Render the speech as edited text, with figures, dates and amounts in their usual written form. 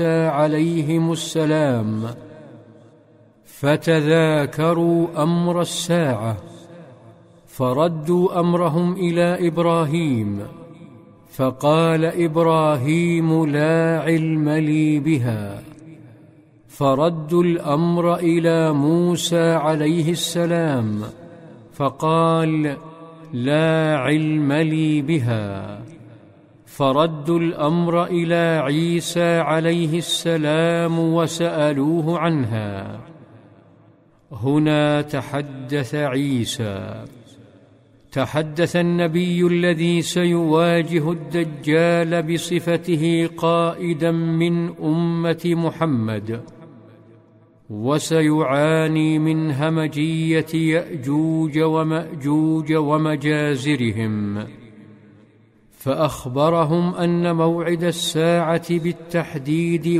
عليهم السلام، فتذاكروا أمر الساعة، فردوا أمرهم إلى إبراهيم، فقال إبراهيم: لا علم لي بها. فردوا الأمر إلى موسى عليه السلام، فقال: لا علم لي بها. فردوا الأمر إلى عيسى عليه السلام وسألوه عنها. هنا تحدث عيسى، تحدث النبي الذي سيواجه الدجال بصفته قائدا من أمة محمد، وسيعاني من همجية يأجوج ومأجوج ومجازرهم، فأخبرهم أن موعد الساعة بالتحديد